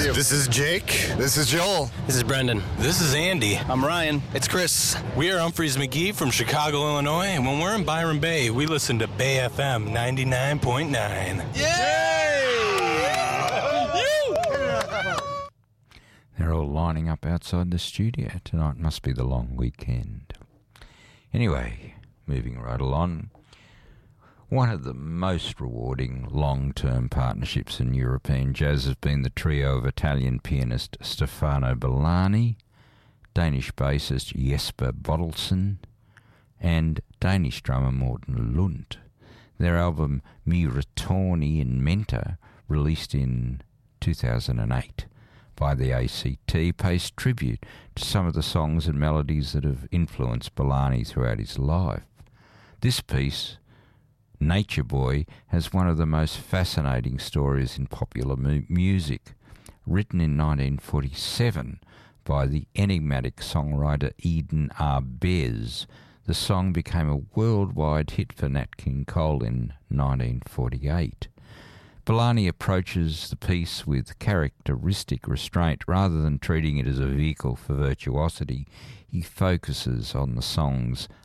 you? This is Jake. This is Joel. This is Brendan. This is Andy. I'm Ryan. It's Chris. We are Humphreys McGee from Chicago, Illinois, and when we're in Byron Bay, we listen to Bay FM 99.9. They're all lining up outside the studio. Tonight must be the long weekend. Anyway, moving right along. One of the most rewarding long-term partnerships in European jazz has been the trio of Italian pianist Stefano Bollani, Danish bassist Jesper Bodilsen, and Danish drummer Morten Lund. Their album Mi Ritorni in Mente, released in 2008 by the ACT, pays tribute to some of the songs and melodies that have influenced Bollani throughout his life. This piece, Nature Boy, has one of the most fascinating stories in popular music. Written in 1947 by the enigmatic songwriter Eden R. Bez, the song became a worldwide hit for Nat King Cole in 1948. Bollani approaches the piece with characteristic restraint. Rather than treating it as a vehicle for virtuosity, he focuses on the song's